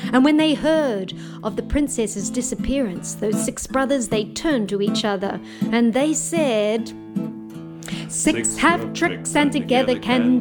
And when they heard of the princess's disappearance, those 6 brothers, they turned to each other and they said, 6 have tricks and together can